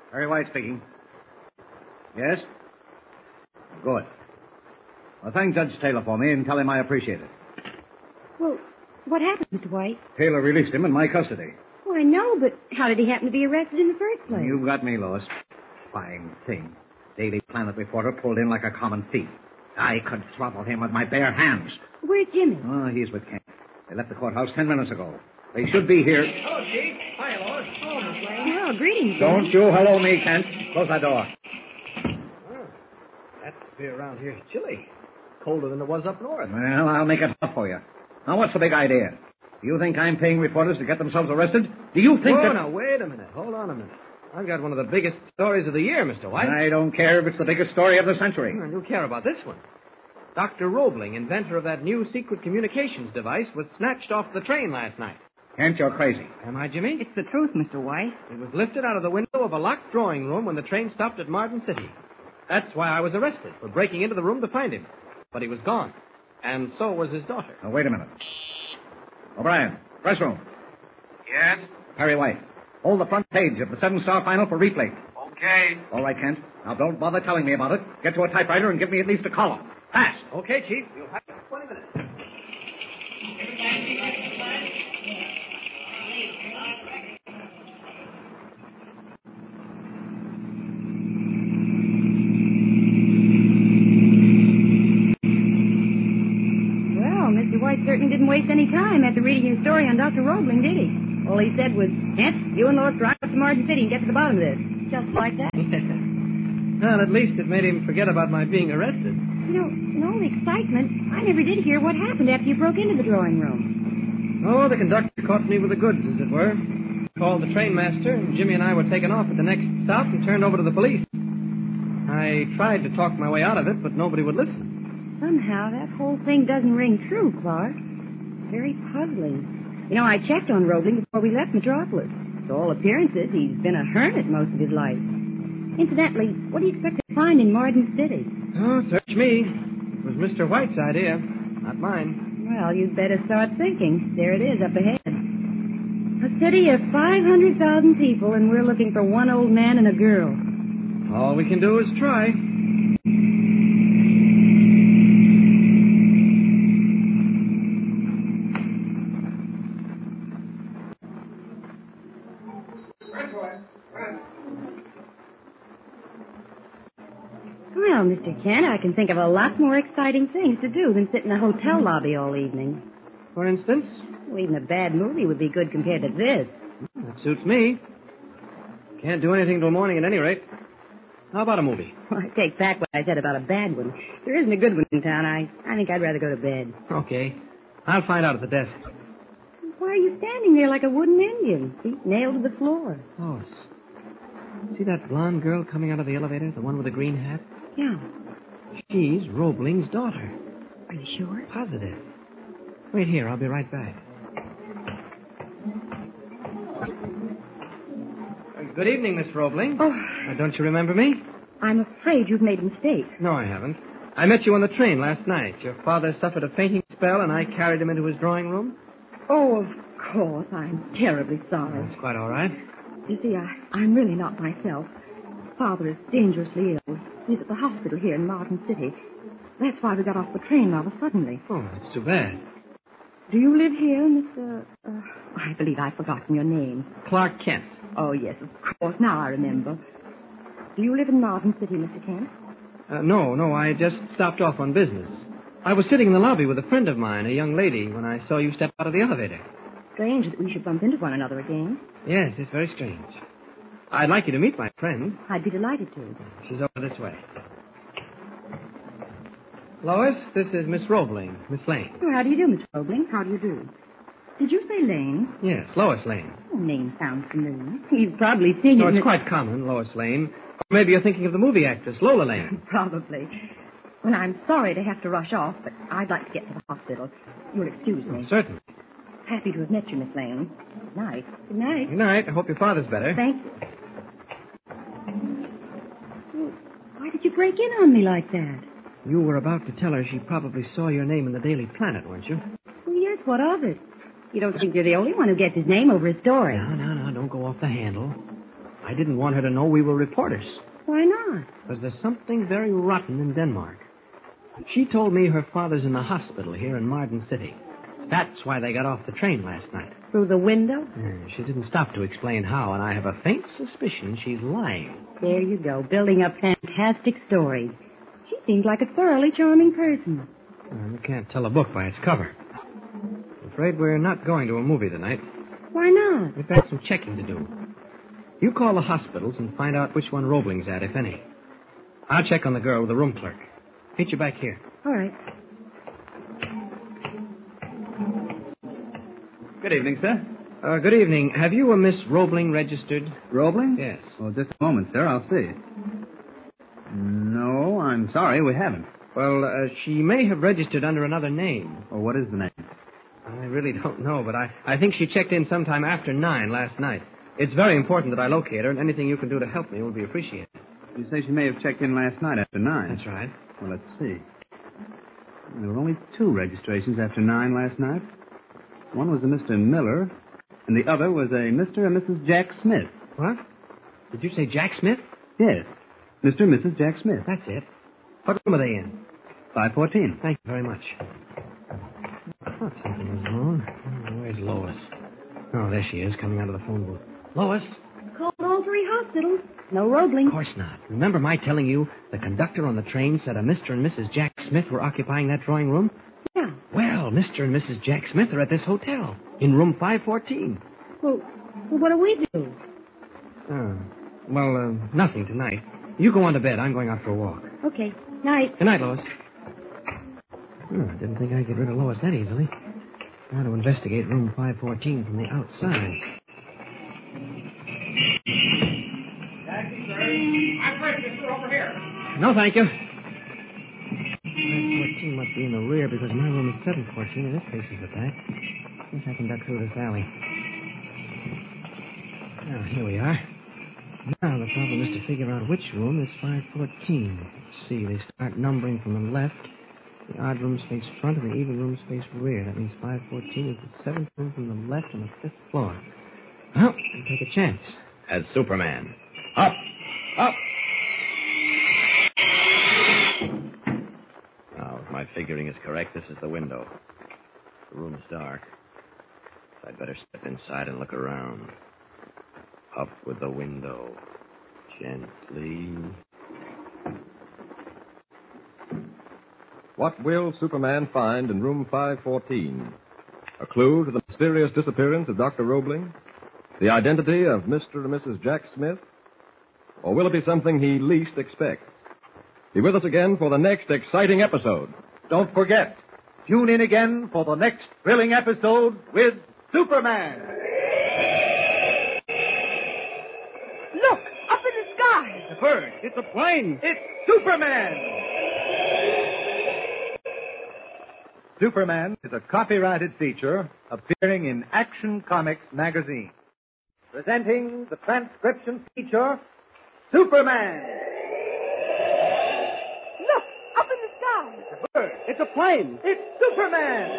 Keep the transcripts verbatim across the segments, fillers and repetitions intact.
Harry White speaking. Yes? Good. Well, thank Judge Taylor for me and tell him I appreciate it. Well, what happened, Mister White? Taylor released him in my custody. Oh, I know, but how did he happen to be arrested in the first place? You've got me, Lois. Fine thing. Daily Planet reporter pulled in like a common thief. I could throttle him with my bare hands. Where's Jimmy? Oh, he's with Kent. They left the courthouse ten minutes ago. They should be here. Hello, Chief. Hi, Lois. Oh, Miss Lane. Well, greetings. Don't you hello me, Kent. Close that door. Oh, atmosphere around here is chilly. Colder than it was up north. Well, I'll make it hot for you. Now, what's the big idea? Do you think I'm paying reporters to get themselves arrested? Do you think oh, that... now, wait a minute. Hold on a minute. I've got one of the biggest stories of the year, Mister White. I don't care if it's the biggest story of the century. I do care about this one. Doctor Roebling, inventor of that new secret communications device, was snatched off the train last night. Kent, you're crazy. Am I, Jimmy? It's the truth, Mister White. It was lifted out of the window of a locked drawing room when the train stopped at Martin City. That's why I was arrested, for breaking into the room to find him. But he was gone. And so was his daughter. Now, wait a minute. O'Brien, press room. Yes? Harry White, hold the front page of the seven-star final for replay. Okay. All right, Kent. Now, don't bother telling me about it. Get to a typewriter and give me at least a column. Fast. Okay, Chief. You'll have twenty minutes. Well, Mister White certainly didn't waste any time after reading your story on Doctor Roebling, did he? All he said was, Kent, you and Lois drive up to Martin City and get to the bottom of this. Just like that. Well, at least it made him forget about my being arrested. You know, in all the excitement, I never did hear what happened after you broke into the drawing room. Oh, the conductor caught me with the goods, as it were. Called the trainmaster, and Jimmy and I were taken off at the next stop and turned over to the police. I tried to talk my way out of it, but nobody would listen. Somehow that whole thing doesn't ring true, Clark. Very puzzling. You know, I checked on Roebling before we left Metropolis. To all appearances, he's been a hermit most of his life. Incidentally, what do you expect to find in Martin City? Oh, search me. It was Mister White's idea, not mine. Well, you'd better start thinking. There it is up ahead. A city of five hundred thousand people, and we're looking for one old man and a girl. All we can do is try. Well, Mister Kent, I can think of a lot more exciting things to do than sit in a hotel lobby all evening. For instance? Well, even a bad movie would be good compared to this. That suits me. Can't do anything till morning at any rate. How about a movie? Well, I take back what I said about a bad one. There isn't a good one in town. I, I think I'd rather go to bed. Okay. I'll find out at the desk. Why are you standing there like a wooden Indian, feet nailed to the floor? Lois, see that blonde girl coming out of the elevator, the one with the green hat? Yeah. She's Roebling's daughter. Are you sure? Positive. Wait here. I'll be right back. Uh, good evening, Miss Roebling. Oh. Uh, don't you remember me? I'm afraid you've made a mistake. No, I haven't. I met you on the train last night. Your father suffered a fainting spell, and I carried him into his drawing room. Oh, of course. I'm terribly sorry. That's quite all right. You see, I, I'm really not myself. Father is dangerously ill. He's at the hospital here in Martin City. That's why we got off the train rather suddenly. Oh, that's too bad. Do you live here, Mister Uh, I believe I've forgotten your name. Clark Kent. Oh, yes, of course. Now I remember. Do you live in Martin City, Mister Kent? Uh, no, no, I just stopped off on business. I was sitting in the lobby with a friend of mine, a young lady, when I saw you step out of the elevator. Strange that we should bump into one another again. Yes, it's very strange. I'd like you to meet my friend. I'd be delighted to. She's over this way. Lois, this is Miss Roebling, Miss Lane. Oh, how do you do, Miss Roebling? How do you do? Did you say Lane? Yes, Lois Lane. Oh, name sounds familiar. You've probably seen No, it. it's quite common, Lois Lane. Or maybe you're thinking of the movie actress, Lola Lane. Probably. Well, I'm sorry to have to rush off, but I'd like to get to the hospital. You'll excuse me. Oh, certainly. Happy to have met you, Miss Lane. Good night. Good night. Good night. I hope your father's better. Thank you. Well, why did you break in on me like that? You were about to tell her she probably saw your name in the Daily Planet, weren't you? Well, yes, what of it? You don't think you're the only one who gets his name over his story. No, no, no, don't go off the handle. I didn't want her to know we were reporters. Why not? Because there's something very rotten in Denmark. She told me her father's in the hospital here in Marden City. That's why they got off the train last night. Through the window? Yeah, she didn't stop to explain how, and I have a faint suspicion she's lying. There you go, building up fantastic stories. She seems like a thoroughly charming person. Well, you can't tell a book by its cover. I'm afraid we're not going to a movie tonight. Why not? We've got some checking to do. You call the hospitals and find out which one Roebling's at, if any. I'll check on the girl with the room clerk. Meet you back here. All right. Good evening, sir. Uh, good evening. Have you a Miss Roebling registered? Roebling? Yes. Well, just a moment, sir. I'll see. No, I'm sorry, we haven't. Well, uh, she may have registered under another name. Oh, what is the name? I really don't know, but I, I think she checked in sometime after nine last night. It's very important that I locate her, and anything you can do to help me will be appreciated. You say she may have checked in last night after nine. That's right. Well, let's see. There were only two registrations after nine last night. One was a Mister Miller, and the other was a Mister and Missus Jack Smith. What? Did you say Jack Smith? Yes, Mister and Missus Jack Smith. That's it. What room are they in? five fourteen. Thank you very much. I thought something was wrong. Oh, where's Lois? Oh, there she is, coming out of the phone booth. Lois? Called all three hospitals. No Roebling. Of course not. Remember my telling you the conductor on the train said a Mister and Missus Jack Smith were occupying that drawing room? Yeah. Well, Mister and Missus Jack Smith are at this hotel, in room five fourteen. Well, well what do we do? Oh. Well, uh, nothing tonight. You go on to bed. I'm going out for a walk. Okay. Night. Good night, Lois. Oh, I didn't think I'd get rid of Lois that easily. Now to investigate room five fourteen from the outside. Taxi, sir. I'm ready, sir, over here. No, thank you. five fourteen must be in the rear because my room is seven fourteen and it faces the back. Guess I can duck through this alley. Now, here we are. Now, the problem is to figure out which room is five fourteen. Let's see, they start numbering from the left. The odd rooms face front and the even rooms face rear. That means five fourteen is the seventh room from the left on the fifth floor. Well, I'll take a chance. As Superman. Up! Up! Now, if my figuring is correct, this is the window. The room's dark. So I'd better step inside and look around. Up with the window. Gently. What will Superman find in room five fourteen? A clue to the mysterious disappearance of Doctor Roebling? The identity of Mister and Missus Jack Smith? Or will it be something he least expects? Be with us again for the next exciting episode. Don't forget, tune in again for the next thrilling episode with Superman. Look, up in the sky. The bird. It's a plane. It's Superman. Superman is a copyrighted feature appearing in Action Comics magazine. Presenting the transcription feature, Superman. Look, up in the sky. The bird. It's a plane. It's Superman.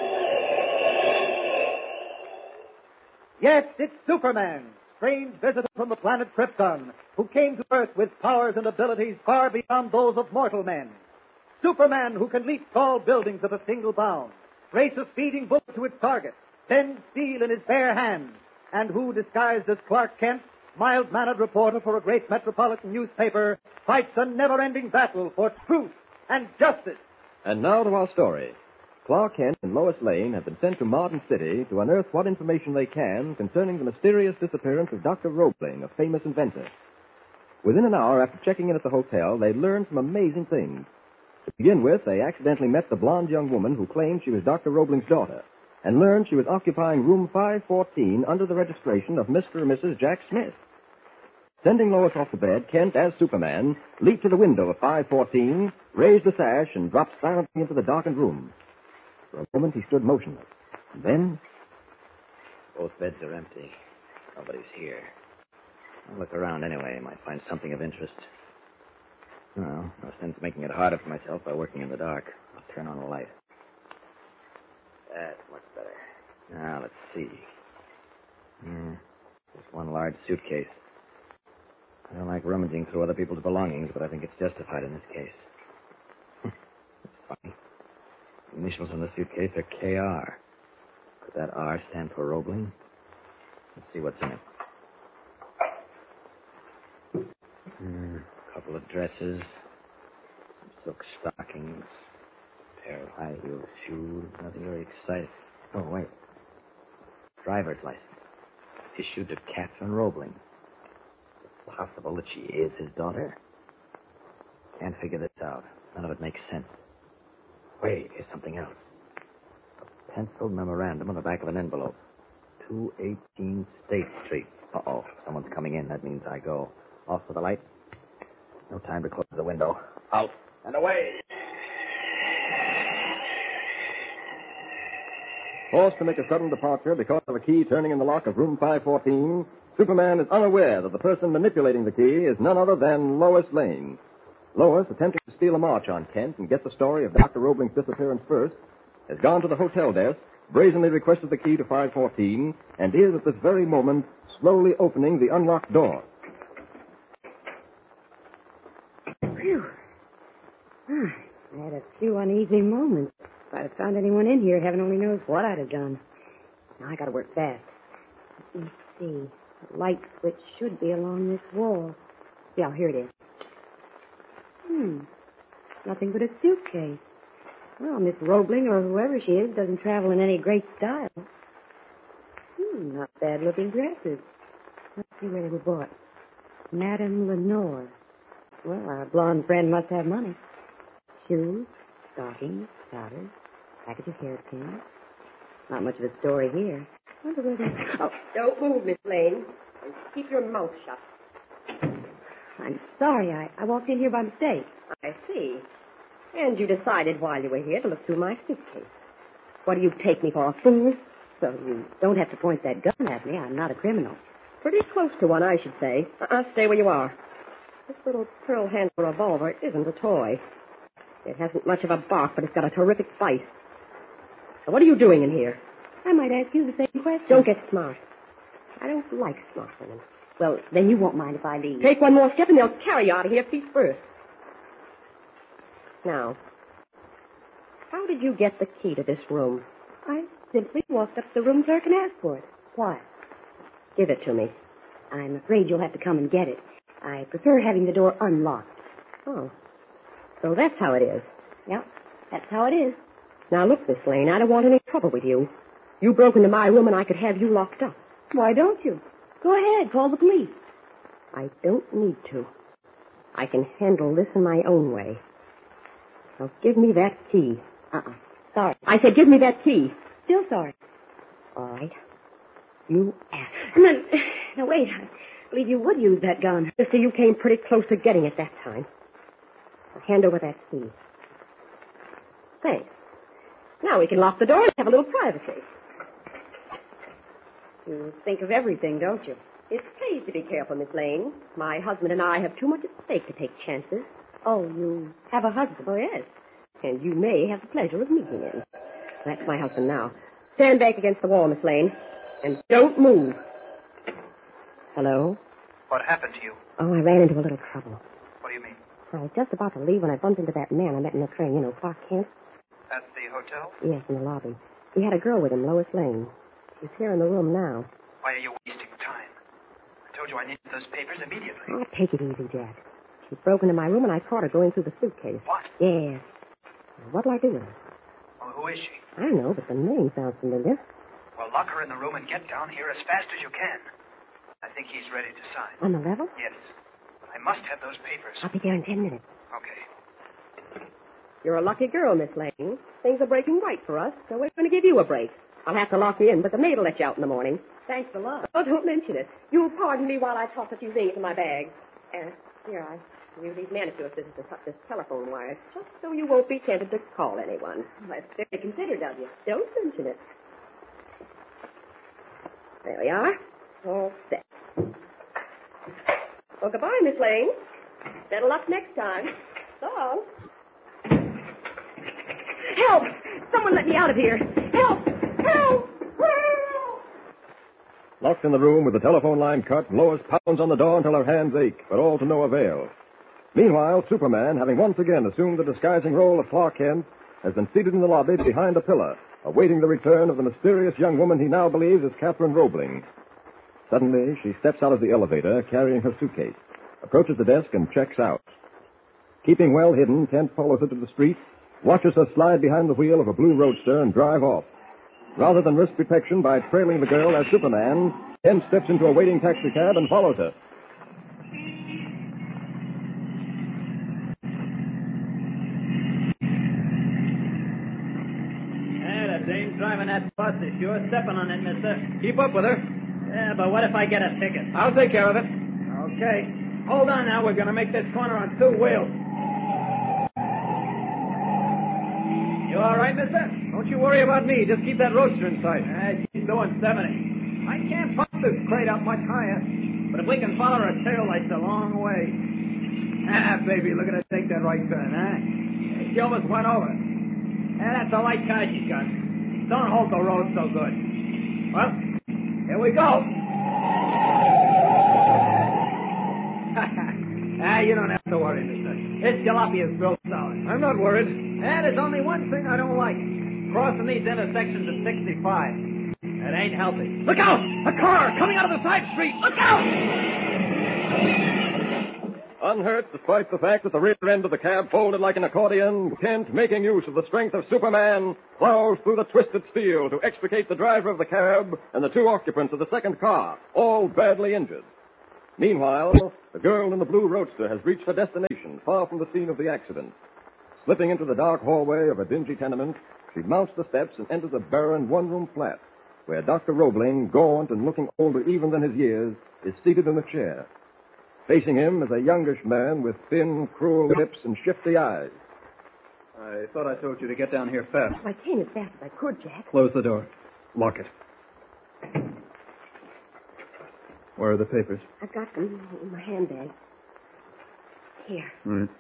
Yes, it's Superman, strange visitor from the planet Krypton, who came to Earth with powers and abilities far beyond those of mortal men. Superman who can leap tall buildings at a single bound, race a speeding bullet to its target, bend steel in his bare hands, and who, disguised as Clark Kent, mild-mannered reporter for a great metropolitan newspaper, fights a never-ending battle for truth and justice. And now to our story. Clark Kent and Lois Lane have been sent to Marden City to unearth what information they can concerning the mysterious disappearance of Doctor Roebling, a famous inventor. Within an hour after checking in at the hotel, they learned some amazing things. To begin with, they accidentally met the blonde young woman who claimed she was Doctor Roebling's daughter, and learned she was occupying room five fourteen under the registration of Mister and Missus Jack Smith. Sending Lois off to bed, Kent, as Superman, leaped to the window of five fourteen, raised the sash, and dropped silently into the darkened room. For a moment, he stood motionless. And then... Both beds are empty. Nobody's here. I'll look around anyway. Might find something of interest. Well, no sense making it harder for myself by working in the dark. I'll turn on the light. That's much better. Now, let's see. Hmm. Just one large suitcase. I don't like rummaging through other people's belongings, but I think it's justified in this case. It's funny. The initials on the suitcase are K R. Could that R stand for Roebling? Let's see what's in it. Hmm, a couple of dresses, some silk stockings, a pair of high-heeled shoes, nothing very exciting. Oh, wait. Driver's license. Issued to Catherine Roebling. Is it possible that she is his daughter? Can't figure this out. None of it makes sense. Wait, here's something else. A penciled memorandum on the back of an envelope. two eighteen State Street. Uh-oh, someone's coming in. That means I go. Off with the light. No time to close the window. Out and away. Forced to make a sudden departure because of a key turning in the lock of room five fourteen, Superman is unaware that the person manipulating the key is none other than Lois Lane. Lois, attempting to steal a march on Kent and get the story of Doctor Roebling's disappearance first, has gone to the hotel desk, brazenly requested the key to five fourteen, and is at this very moment slowly opening the unlocked door. Phew. Ah, I had a few uneasy moments. If I'd have found anyone in here, heaven only knows what I'd have done. Now I gotta work fast. Let me see. The light switch should be along this wall. Yeah, here it is. Hmm. Nothing but a suitcase. Well, Miss Roebling, or whoever she is, doesn't travel in any great style. Hmm, not bad-looking dresses. Let's see where they were bought. Madame Lenore. Well, our blonde friend must have money. Shoes, stockings, powders, package of hairpins. Not much of a story here. Wonder where they... Oh, don't move, Miss Lane. And keep your mouth shut. I'm sorry. I, I walked in here by mistake. I see. And you decided while you were here to look through my suitcase. What do you take me for, a fool? So you don't have to point that gun at me. I'm not a criminal. Pretty close to one, I should say. Uh-uh, stay where you are. This little pearl-handled revolver isn't a toy. It hasn't much of a bark, but it's got a terrific bite. So what are you doing in here? I might ask you the same question. Don't get smart. I don't like smart women. Well, then you won't mind if I leave. Take one more step and they'll carry you out of here feet first. Now, how did you get the key to this room? I simply walked up to the room clerk and asked for it. Why? Give it to me. I'm afraid you'll have to come and get it. I prefer having the door unlocked. Oh. So that's how it is. Yep, that's how it is. Now, look, Miss Lane, I don't want any trouble with you. You broke into my room and I could have you locked up. Why don't you? Go ahead, call the police. I don't need to. I can handle this in my own way. Now, give me that key. Uh-uh. Sorry. I said give me that key. Still sorry. All right. You ask. No, no, wait. I believe you would use that gun. Sister, you came pretty close to getting it that time. Now, hand over that key. Thanks. Now we can lock the door and have a little privacy. You think of everything, don't you? It pays to be careful, Miss Lane. My husband and I have too much at stake to take chances. Oh, you have a husband? Oh, yes. And you may have the pleasure of meeting him. That's my husband now. Stand back against the wall, Miss Lane. And don't move. Hello? What happened to you? Oh, I ran into a little trouble. What do you mean? I was just about to leave when I bumped into that man I met in the train, you know, Clark Kent. At the hotel? Yes, in the lobby. He had a girl with him, Lois Lane. She's here in the room now. Why are you wasting time? I told you I needed those papers immediately. Oh, take it easy, Jack. She broke into my room and I caught her going through the suitcase. What? Yes. What'll I do with her? Well, who is she? I don't know, but the name sounds familiar. Well, lock her in the room and get down here as fast as you can. I think he's ready to sign. On the level? Yes. I must have those papers. I'll be there in ten minutes. Okay. You're a lucky girl, Miss Lane. Things are breaking right for us, so we're going to give you a break. I'll have to lock you in, but the maid will let you out in the morning. Thanks a lot. Oh, don't mention it. You'll pardon me while I toss a few things in my bag. Uh, here, I use these manicure scissors to cut this telephone wire, just so you won't be tempted to call anyone. That's very considerate of you. Don't mention it. There we are. All set. Well, goodbye, Miss Lane. Better luck next time. So long. Help! Someone let me out of here. Help! Help! Help! Locked in the room with the telephone line cut, Lois pounds on the door until her hands ache, but all to no avail. Meanwhile, Superman, having once again assumed the disguising role of Clark Kent, has been seated in the lobby behind a pillar, awaiting the return of the mysterious young woman he now believes is Catherine Roebling. Suddenly, she steps out of the elevator, carrying her suitcase, approaches the desk, and checks out. Keeping well hidden, Kent follows her to the street, watches her slide behind the wheel of a blue roadster and drive off. Rather than risk detection by trailing the girl as Superman, Kent steps into a waiting taxicab and follows her. Yeah, that dame driving that bus is sure stepping on it, mister. Keep up with her. Yeah, but what if I get a ticket? I'll take care of it. Okay. Hold on now. We're going to make this corner on two wheels. You all right, mister? Don't you worry about me. Just keep that roadster in sight. Uh, she's doing seventy. I can't pump this crate up much higher. But if we can follow her tail lights a long way. Ah, baby, look at her take that right turn, huh? She almost went over. Yeah, that's a light car she's got. Don't hold the road so good. Well, here we go. Ah, you don't have to worry, mister. This jalopy is real solid. I'm not worried. And there's only one thing I don't like. Crossing these intersections at sixty-five. That ain't healthy. Look out! A car coming out of the side street! Look out! Unhurt, despite the fact that the rear end of the cab folded like an accordion, Kent, making use of the strength of Superman, plows through the twisted steel to extricate the driver of the cab and the two occupants of the second car, all badly injured. Meanwhile, the girl in the blue roadster has reached her destination, far from the scene of the accident. Slipping into the dark hallway of a dingy tenement, she mounts the steps and enters a barren one-room flat, where Doctor Roebling, gaunt and looking older even than his years, is seated in a chair. Facing him is a youngish man with thin, cruel lips and shifty eyes. I thought I told you to get down here fast. I came as fast as I could, Jack. Close the door. Lock it. Where are the papers? I've got them in my handbag. Here. All right.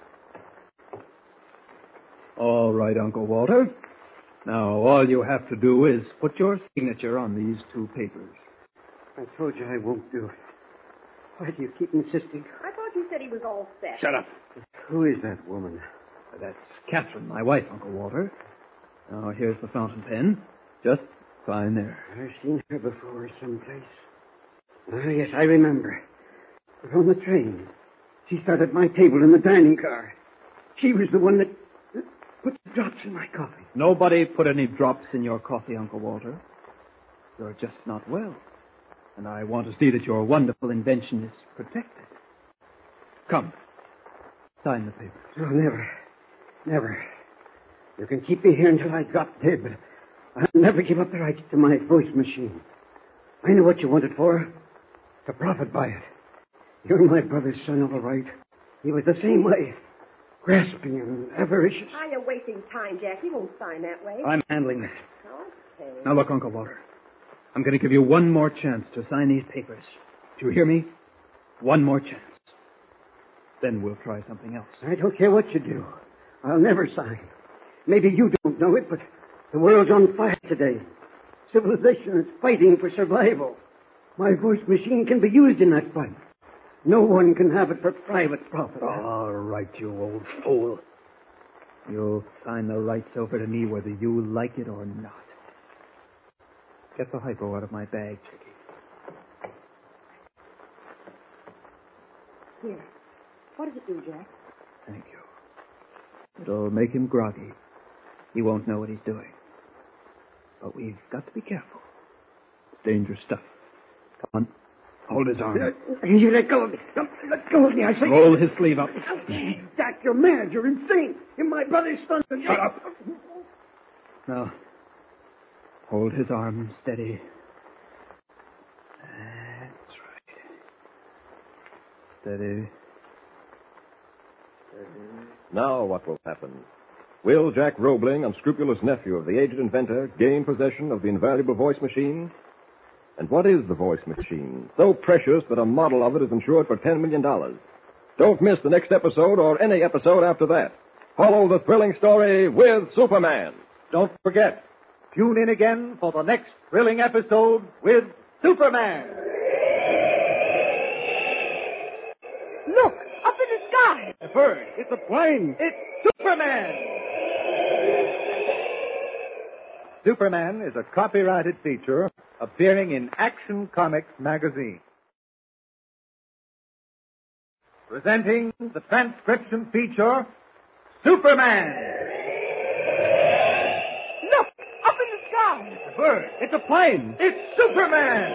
All right, Uncle Walter. Now, all you have to do is put your signature on these two papers. I told you I won't do it. Why do you keep insisting? I thought you said he was all set. Shut up. Who is that woman? That's Catherine, my wife, Uncle Walter. Now, here's the fountain pen. Just sign there. I've seen her before someplace. Ah, yes, I remember. It was on the train. She sat at my table in the dining car. She was the one that, that put the drops in my coffee. Nobody put any drops in your coffee, Uncle Walter. You're just not well. And I want to see that your wonderful invention is protected. Come. Sign the paper. Oh, never. Never. You can keep me here until I drop dead, but I'll never give up the rights to my voice machine. I know what you want it for. To profit by it. You're my brother's son, all right. He was the same way. Grasping and avaricious. Ah, you're wasting time, Jack. He won't sign that way. I'm handling this. Okay. Now, look, Uncle Walter. I'm going to give you one more chance to sign these papers. Do you hear me? One more chance. Then we'll try something else. I don't care what you do. I'll never sign. Maybe you don't know it, but the world's on fire today. Civilization is fighting for survival. My voice machine can be used in that fight. No one can have it for private profit. All right, you old fool. You'll sign the rights over to me whether you like it or not. Get the hypo out of my bag, Chicky. Here. What does it do, Jack? Thank you. It'll make him groggy. He won't know what he's doing. But we've got to be careful. It's dangerous stuff. Come on. Hold his arm. Uh, you let go of me. Let go of me, I say. Roll his sleeve up. Jack, you're mad. You're insane. You're my brother's son. Shut up. Now, hold his arm steady. That's right. Steady. Steady. Now what will happen? Will Jack Roebling, unscrupulous nephew of the aged inventor, gain possession of the invaluable voice machine? And what is the voice machine? So precious that a model of it is insured for ten million dollars. Don't miss the next episode or any episode after that. Follow the thrilling story with Superman. Don't forget, tune in again for the next thrilling episode with Superman! Look, up in the sky. A bird. It's a plane. It's Superman! Superman is a copyrighted feature appearing in Action Comics magazine. Presenting the transcription feature, Superman! Look, up in the sky. It's a bird. It's a plane. It's Superman!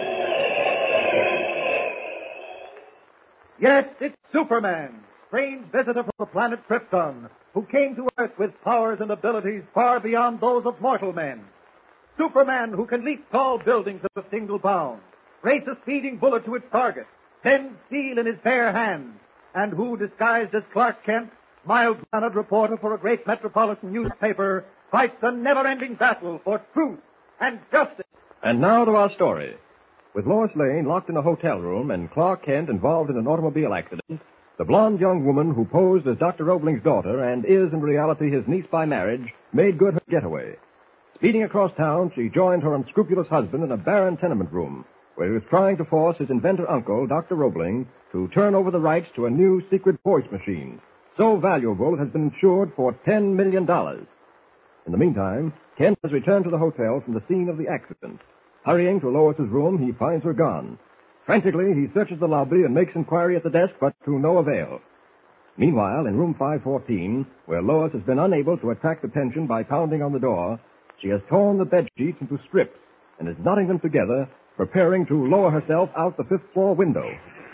Yes, it's Superman, strange visitor from the planet Krypton, who came to Earth with powers and abilities far beyond those of mortal men. Superman who can leap tall buildings at a single bound, race a speeding bullet to its target, bend steel in his bare hands, and who, disguised as Clark Kent, mild-mannered reporter for a great metropolitan newspaper, fights a never-ending battle for truth and justice. And now to our story. With Lois Lane locked in a hotel room and Clark Kent involved in an automobile accident, the blonde young woman who posed as Doctor Roebling's daughter and is in reality his niece by marriage made good her getaway. Speeding across town, she joined her unscrupulous husband in a barren tenement room where he was trying to force his inventor uncle, Doctor Roebling, to turn over the rights to a new secret voice machine, so valuable it has been insured for ten million dollars. In the meantime, Kent has returned to the hotel from the scene of the accident. Hurrying to Lois's room, he finds her gone. Frantically, he searches the lobby and makes inquiry at the desk, but to no avail. Meanwhile, in room five fourteen, where Lois has been unable to attract attention by pounding on the door, she has torn the bed sheets into strips and is knotting them together, preparing to lower herself out the fifth floor window.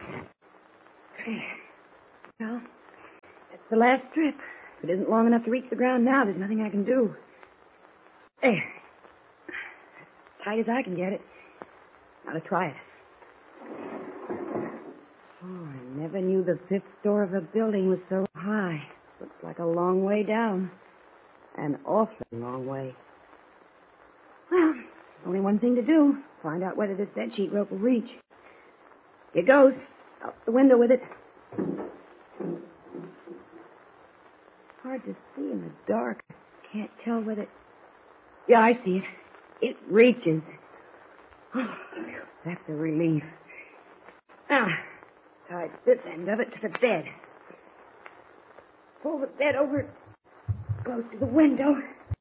Well, that's the last strip. If it isn't long enough to reach the ground now, there's nothing I can do. There. As tight as I can get it. Now to try it. Oh, I never knew the fifth floor of a building was so high. Looks like a long way down. An awfully long way. Well, only one thing to do. Find out whether this bedsheet rope will reach. Here goes. Out the window with it. Hard to see in the dark. Can't tell whether... Yeah, I see it. It reaches. Oh, that's a relief. Now, tie this end of it to the bed. Pull the bed over close to the window.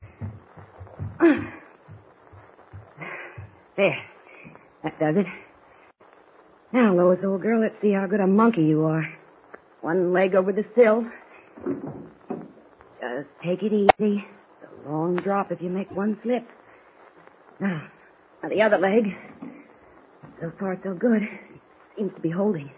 There. That does it. Now, Lois, old girl, let's see how good a monkey you are. One leg over the sill. Just take it easy. It's a long drop if you make one slip. Now, now the other leg. So far, so good. Seems to be holding.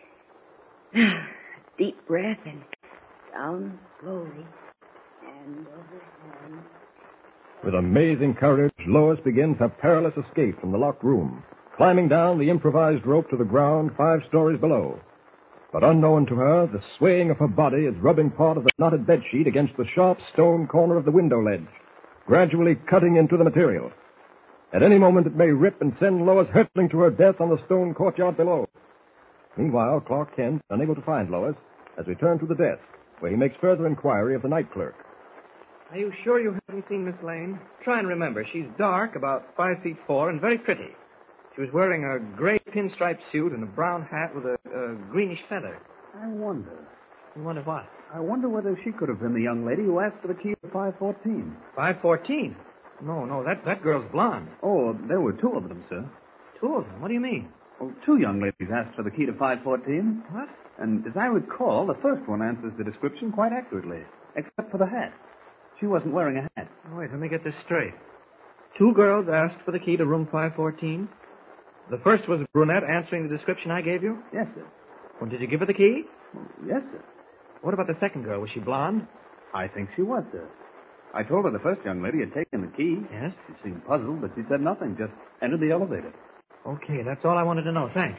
Deep breath and down slowly. Hand over hand. With amazing courage, Lois begins her perilous escape from the locked room, climbing down the improvised rope to the ground five stories below. But unknown to her, the swaying of her body is rubbing part of the knotted bedsheet against the sharp stone corner of the window ledge, gradually cutting into the material. At any moment, it may rip and send Lois hurtling to her death on the stone courtyard below. Meanwhile, Clark Kent, unable to find Lois, has returned to the desk, where he makes further inquiry of the night clerk. Are you sure you haven't seen Miss Lane? Try and remember. She's dark, about five feet four, and very pretty. She was wearing a gray pinstripe suit and a brown hat with a, a greenish feather. I wonder. You wonder what? I wonder whether she could have been the young lady who asked for the key to five fourteen. five fourteen? No, no, that, that girl's blonde. Oh, there were two of them, sir. Two of them? What do you mean? Oh, two young ladies asked for the key to five fourteen. What? And as I recall, the first one answers the description quite accurately, except for the hat. She wasn't wearing a hat. Oh, wait, let me get this straight. Two girls asked for the key to room five fourteen. The first was a brunette answering the description I gave you? Yes, sir. Well, did you give her the key? Oh, yes, sir. What about the second girl? Was she blonde? I think she was, sir. I told her the first young lady had taken the key. Yes? She seemed puzzled, but she said nothing, just entered the elevator. Okay, that's all I wanted to know. Thanks.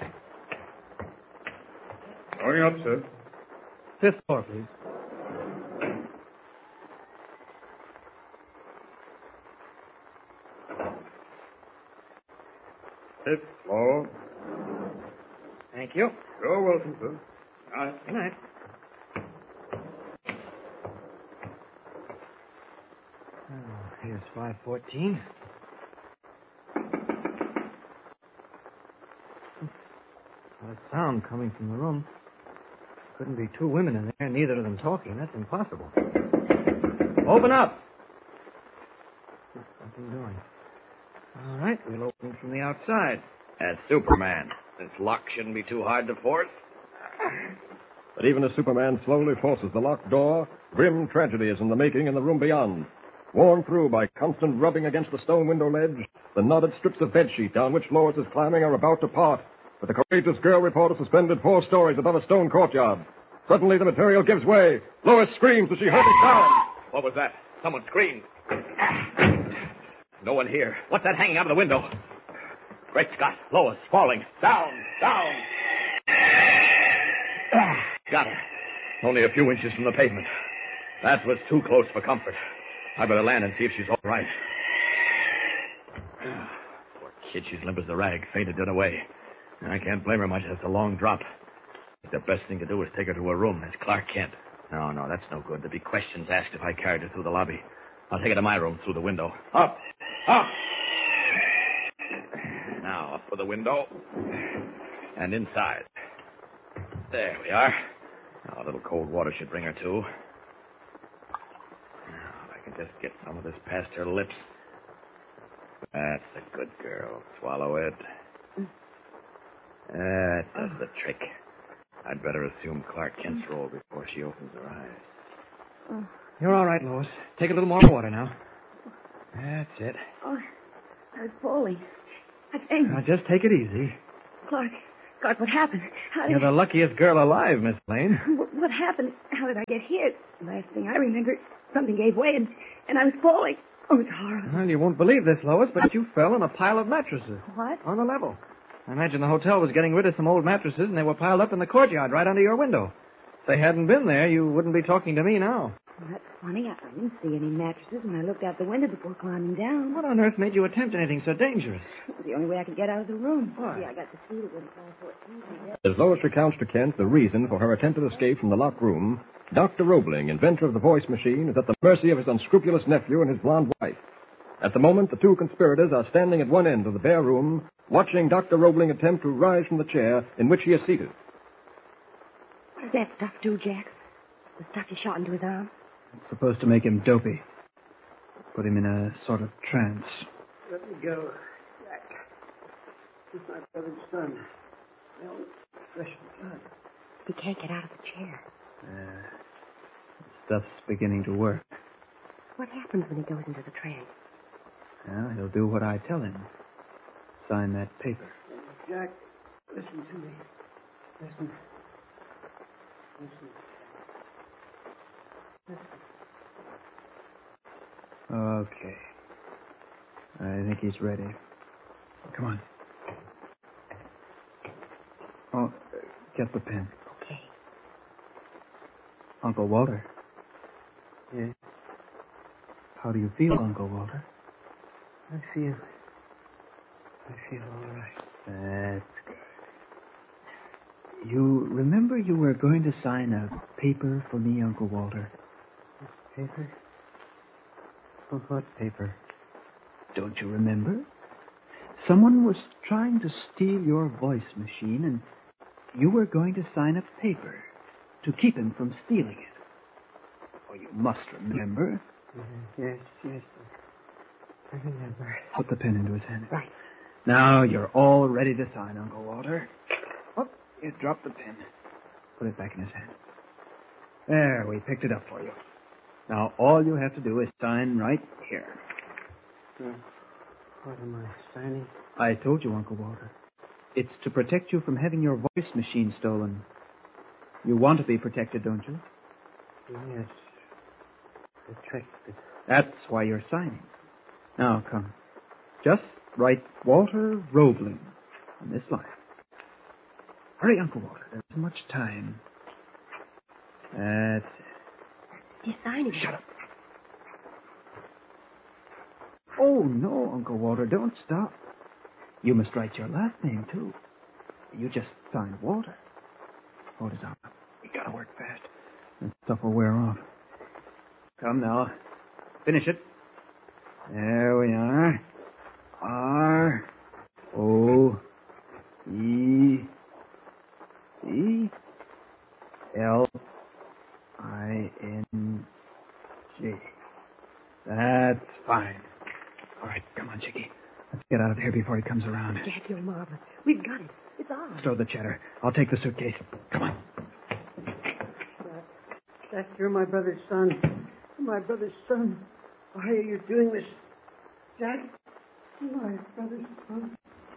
Going up, sir. Fifth floor, please. Fifth floor. Thank you. You're welcome, sir. All right. Good night. Oh, here's five fourteen. sound coming from the room. Couldn't be two women in there, neither of them talking. That's impossible. Open up! Nothing doing. All right, we'll open from the outside. That's Superman. This lock shouldn't be too hard to force. But even as Superman slowly forces the locked door, grim tragedy is in the making in the room beyond. Worn through by constant rubbing against the stone window ledge, the knotted strips of bedsheet down which Lois is climbing are about to part. But the courageous girl reporter suspended four stories above a stone courtyard. Suddenly the material gives way. Lois screams as she hurries down. What was that? Someone screamed. No one here. What's that hanging out of the window? Great Scott. Lois falling. Down, down. Got her. Only a few inches from the pavement. That was too close for comfort. I'd better land and see if she's all right. Poor kid, she's limp as a rag. Fainted dead away. I can't blame her much. That's a long drop. The best thing to do is take her to her room. That's Clark Kent. No, no, that's no good. There'll be questions asked if I carried her through the lobby. I'll take her to my room through the window. Up! Up! Now, up for the window. And inside. There we are. Now, a little cold water should bring her to. Now, if I can just get some of this past her lips. That's a good girl. Swallow it. That does the trick. I'd better assume Clark Kent's role before she opens her eyes. You're all right, Lois. Take a little more water now. That's it. Oh, I was falling. I think. Now, just take it easy. Clark, Clark, what happened? How did... You're the luckiest girl alive, Miss Lane. What, what happened? How did I get here? The last thing I remember, something gave way and, and I was falling. Oh, it's horrible. Well, you won't believe this, Lois, but you fell on a pile of mattresses. What? On the level. I imagine the hotel was getting rid of some old mattresses, and they were piled up in the courtyard right under your window. If they hadn't been there, you wouldn't be talking to me now. Well, that's funny. I didn't see any mattresses when I looked out the window before climbing down. What on earth made you attempt anything so dangerous? It was the only way I could get out of the room. Why? See, I got the key to the five fourteen. As Lois recounts to Kent the reason for her attempted escape from the locked room, Doctor Roebling, inventor of the voice machine, is at the mercy of his unscrupulous nephew and his blonde wife. At the moment, the two conspirators are standing at one end of the bare room, watching Doctor Roebling attempt to rise from the chair in which he is seated. What does that stuff do, Jack? The stuff you shot into his arm? It's supposed to make him dopey. Put him in a sort of trance. Let me go, Jack. This is my brother's son. Well, fresh blood. He can't get out of the chair. Uh, stuff's beginning to work. What happens when he goes into the trance? Well, he'll do what I tell him. Sign that paper. Jack, listen to me. Listen. Listen. Okay. I think he's ready. Come on. Oh, uh, get the pen. Okay. Uncle Walter. Yes? How do you feel, Uncle Walter? I feel... I feel all right. That's good. You remember you were going to sign a paper for me, Uncle Walter? Paper? Oh, what paper? Don't you remember? Someone was trying to steal your voice machine, and you were going to sign a paper to keep him from stealing it. Oh, you must remember. Yes, yes. I remember. Put the pen into his hand. Right. Now you're all ready to sign, Uncle Walter. Oh, you dropped the pen. Put it back in his hand. There, we picked it up for you. Now all you have to do is sign right here. Uh, what am I signing? I told you, Uncle Walter. It's to protect you from having your voice machine stolen. You want to be protected, don't you? Yes. Protected. That's why you're signing. Now, come. Just write Walter Roebling on this line. Hurry, Uncle Walter. There isn't much time. That's it. He's signing. Shut up. Oh, no, Uncle Walter. Don't stop. You must write your last name, too. You just signed Walter. Hold his arm up. We gotta work fast. That stuff will wear off. Come now. Finish it. There we are. R O E C L I N G. That's fine. All right, come on, Chicky. Let's get out of here before he comes around. Jack, you're marvelous. We've got it. It's ours. Throw the chatter. I'll take the suitcase. Come on. Jack, you're my brother's son. My brother's son. Why are you doing this? Jack, my brother's son.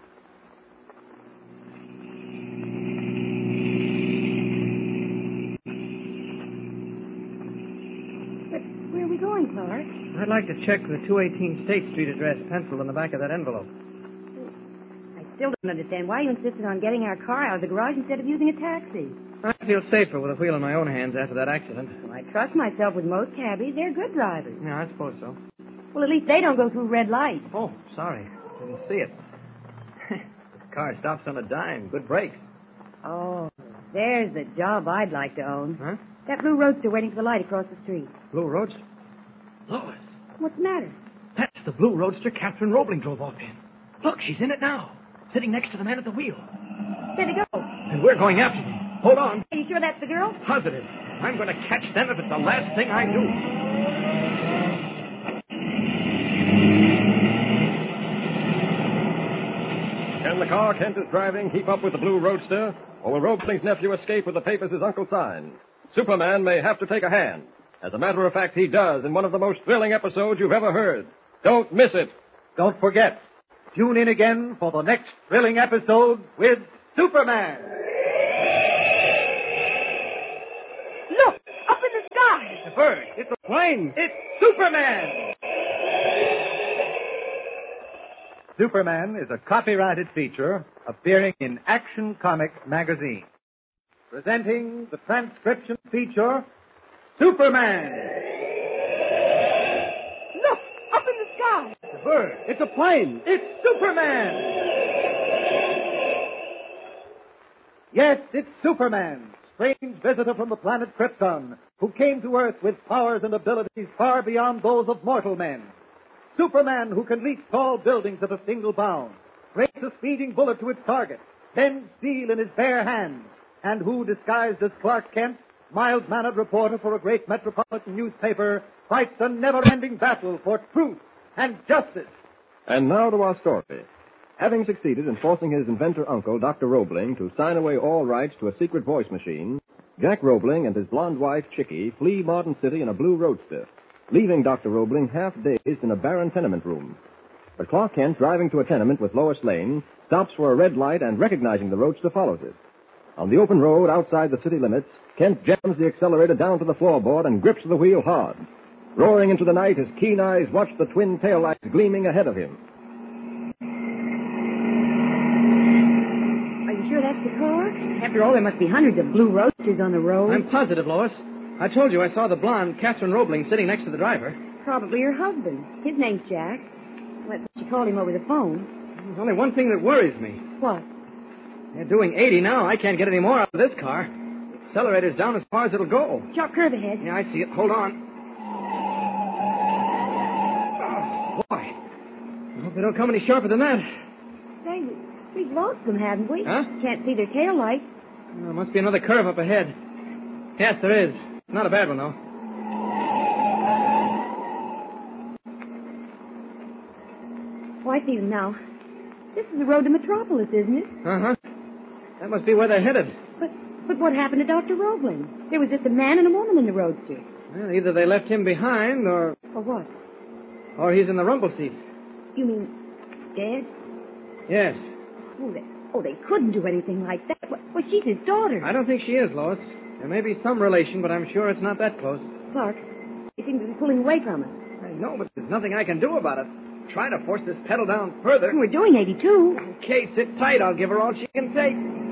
But where are we going, Clark? I'd like to check the two eighteen State Street address penciled in the back of that envelope. I still don't understand why you insisted on getting our car out of the garage instead of using a taxi. I feel safer with a wheel in my own hands after that accident. Well, I trust myself with most cabbies. They're good drivers. Yeah, I suppose so. Well, at least they don't go through red lights. Oh, sorry. Didn't see it. The car stops on a dime. Good brakes. Oh, there's the job I'd like to own. Huh? That blue roadster waiting for the light across the street. Blue Roadster? Lois, What's the matter? that's the blue Roadster Catherine Roebling drove off in. Look, she's in it now, sitting next to the man at the wheel. There they go. And we're going after them. Hold on. Are you sure that's the girl? Positive. I'm going to catch them if it's the last thing I do. Can the car Kent is driving keep up with the blue Roadster? Or will Roebling's nephew escape with the papers his uncle signed? Superman may have to take a hand. As a matter of fact, he does in one of the most thrilling episodes you've ever heard. Don't miss it. Don't forget, tune in again for the next thrilling episode with Superman. Look, up in the sky. It's a bird. It's a plane. It's Superman. Superman is a copyrighted feature appearing in Action Comics magazine. Presenting the transcription feature, Superman. Look, up in the sky. It's a bird. It's a plane. It's Superman. Yes, it's Superman, strange visitor from the planet Krypton, who came to Earth with powers and abilities far beyond those of mortal men. Superman who can leap tall buildings at a single bound, race a speeding bullet to its target, bend steel in his bare hands, and who, disguised as Clark Kent, mild-mannered reporter for a great metropolitan newspaper, fights a never-ending battle for truth and justice. And now to our story. Having succeeded in forcing his inventor uncle, Doctor Roebling, to sign away all rights to a secret voice machine, Jack Roebling and his blonde wife, Chicky, flee Martin City in a blue roadster, leaving Doctor Roebling half-dazed in a barren tenement room. But Clark Kent, driving to a tenement with Lois Lane, stops for a red light and, recognizing the roadster, follows it. On the open road outside the city limits, Kent jams the accelerator down to the floorboard and grips the wheel hard. Roaring into the night, his keen eyes watch the twin taillights gleaming ahead of him. Are you sure that's the car? After all, there must be hundreds of blue roadsters on the road. I'm positive, Lois. I told you I saw the blonde Catherine Roebling sitting next to the driver. Probably her husband. His name's Jack. Well, she called him over the phone. There's only one thing that worries me. What? They're doing eighty now. I can't get any more out of this car. The accelerator's down as far as it'll go. Sharp curve ahead. Yeah, I see it. Hold on. Oh, boy. I hope they don't come any sharper than that. Say, we've lost them, haven't we? Huh? Can't see their tail lights. Oh, there must be another curve up ahead. Yes, there is. Not a bad one, though. Oh, I see them now. This is the road to Metropolis, isn't it? Uh-huh. That must be where they're headed. But but what happened to Doctor Roebling? There was just a man and a woman in the roadster. Well, either they left him behind, or... Or what? Or he's in the rumble seat. You mean dead? Yes. Oh, they, oh, they couldn't do anything like that. Well, well, she's his daughter. I don't think she is, Lois. There may be some relation, but I'm sure it's not that close. Clark, he seems to be pulling away from us. I know, but there's nothing I can do about it. Try to force this pedal down further. We're doing eighty-two. Okay, sit tight. I'll give her all she can take.